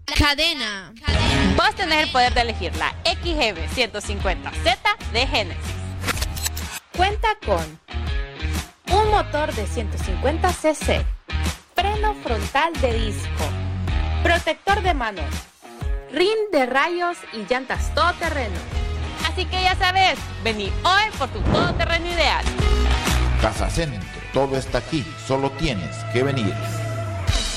Cadena. Vos tenés el poder de elegir la XGB 150Z de Genesis. Cuenta con un motor de 150 cc, freno frontal de disco, protector de manos, rin de rayos y llantas todoterreno. Así que ya sabes, vení hoy por tu todoterreno ideal. Casa Centro, todo está aquí, solo tienes que venir.